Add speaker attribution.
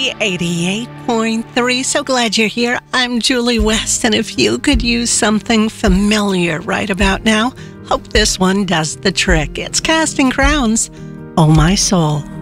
Speaker 1: Joy 88.3. So glad you're here. I'm Julie West, and if you could use something familiar right about now, hope this one does the trick. It's Casting Crowns, Oh My Soul.